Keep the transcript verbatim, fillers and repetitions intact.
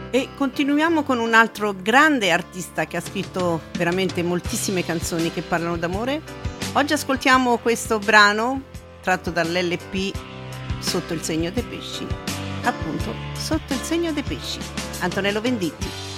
E continuiamo con un altro grande artista che ha scritto veramente moltissime canzoni che parlano d'amore. Oggi ascoltiamo questo brano tratto dall'L P Sotto il segno dei pesci, appunto Sotto il segno dei pesci, Antonello Venditti.